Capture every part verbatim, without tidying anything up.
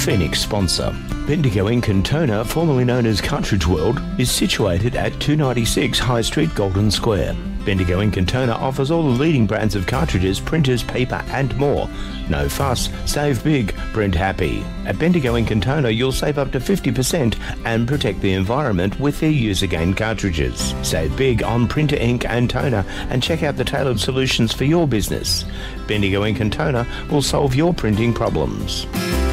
Phoenix sponsor. Bendigo Ink and Toner, formerly known as Cartridge World, is situated at two ninety-six High Street, Golden Square. Bendigo Ink and Toner offers all the leading brands of cartridges, printers, paper and more. No fuss, save big, print happy. At Bendigo Ink and Toner you'll save up to fifty percent and protect the environment with their use-again cartridges. Save big on printer ink and toner and check out the tailored solutions for your business. Bendigo Ink and Toner will solve your printing problems.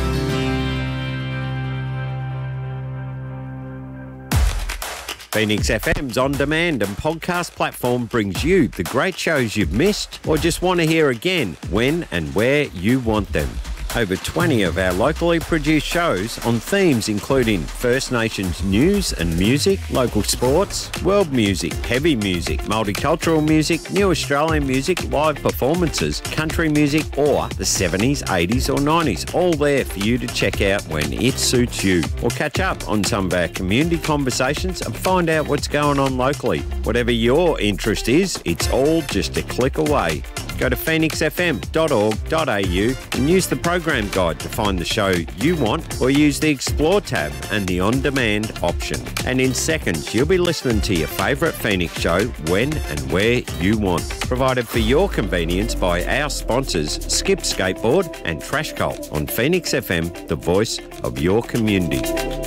Phoenix F M's on-demand and podcast platform brings you the great shows you've missed or just want to hear again when and where you want them. Over twenty of our locally produced shows on themes including First Nations news and music, local sports, world music, heavy music, multicultural music, new Australian music, live performances, country music or the seventies, eighties or nineties, all there for you to check out when it suits you. Or catch up on some of our community conversations and find out what's going on locally. Whatever your interest is, it's all just a click away. Go to phoenix f m dot org dot a u and use the program guide to find the show you want, or use the Explore tab and the On-Demand option. And in seconds, you'll be listening to your favourite Phoenix show when and where you want. Provided for your convenience by our sponsors, Skip Skateboard and Trash Cult on Phoenix F M, the voice of your community.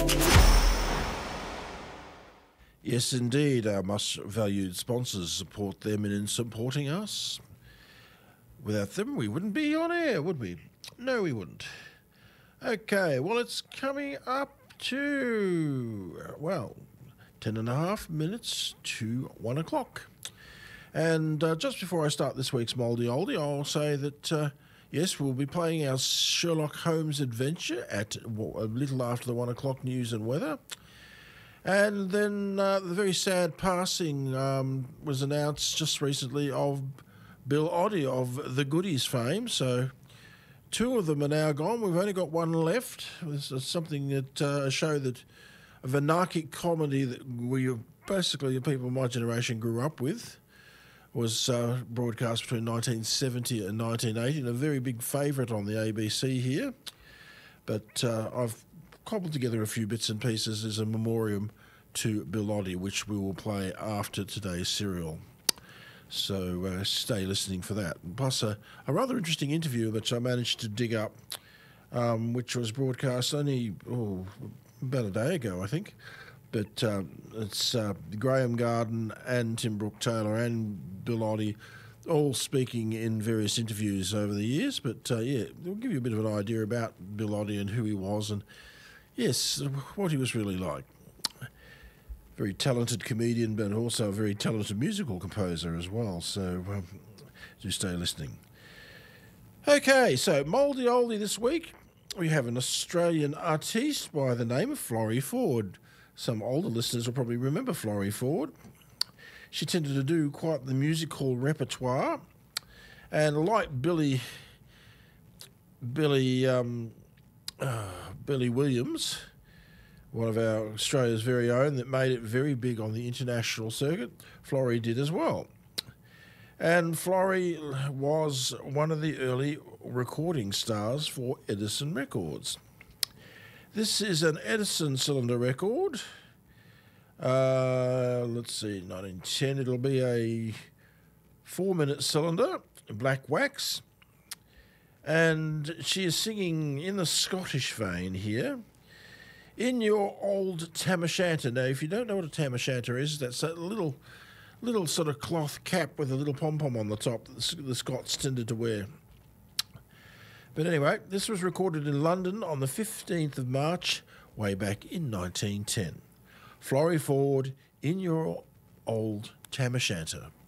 Yes, indeed, our much valued sponsors support them in supporting us. Without them, we wouldn't be on air, would we? No, we wouldn't. Okay, well, it's coming up to, well, ten and a half minutes to one o'clock. And uh, just before I start this week's Mouldy Oldie, I'll say that, uh, yes, we'll be playing our Sherlock Holmes adventure at a little after the one o'clock news and weather. And then uh, the very sad passing um, was announced just recently of Bill Oddie of the Goodies fame. So two of them are now gone. We've only got one left. This is something that uh, a show that of anarchic comedy that we basically the people of my generation grew up with was uh, broadcast between nineteen seventy and nineteen eighty, and a very big favourite on the A B C here. But uh, I've cobbled together a few bits and pieces as a memoriam to Bill Oddie, which we will play after today's serial. So uh, stay listening for that. Plus a, a rather interesting interview which I managed to dig up, um, which was broadcast only oh, about a day ago, I think. But um, it's uh, Graham Garden and Tim Brooke Taylor and Bill Oddie all speaking in various interviews over the years. But uh, yeah, we'll give you a bit of an idea about Bill Oddie and who he was and, yes, what he was really like. Very talented comedian, but also a very talented musical composer as well. So um, do stay listening. Okay, so Mouldy Oldie this week. We have an Australian artiste by the name of Florrie Ford. Some older listeners will probably remember Florrie Ford. She tended to do quite the musical repertoire. And like Billy, Billy, um, uh, Billy Williams, one of our Australia's very own that made it very big on the international circuit, Florrie did as well. And Florrie was one of the early recording stars for Edison Records. This is an Edison cylinder record. Uh, let's see, nineteen ten, it'll be a four-minute cylinder, black wax. And she is singing in the Scottish vein here. In Your Old Tam O'Shanter. Now, if you don't know what a Tam O'Shanter is, that's a little little sort of cloth cap with a little pom-pom on the top that the Scots tended to wear. But anyway, this was recorded in London on the fifteenth of March, way back in nineteen ten. Florrie Ford, In Your Old Tam O'Shanter.